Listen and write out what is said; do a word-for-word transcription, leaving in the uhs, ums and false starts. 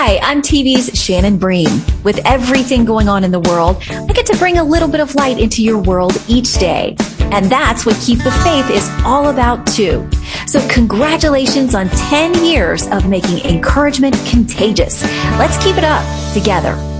Hi, I'm T V's Shannon Bream. With everything going on in the world, I get to bring a little bit of light into your world each day. And that's what Keep the Faith is all about too. So congratulations on ten years of making encouragement contagious. Let's keep it up together.